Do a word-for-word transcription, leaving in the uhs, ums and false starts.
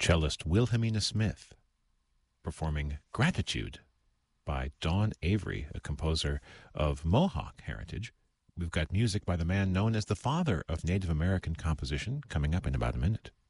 cellist Wilhelmina Smith performing Gratitude by Don Avery, a composer of Mohawk heritage. We've got music by the man known as the father of Native American composition coming up in about a minute.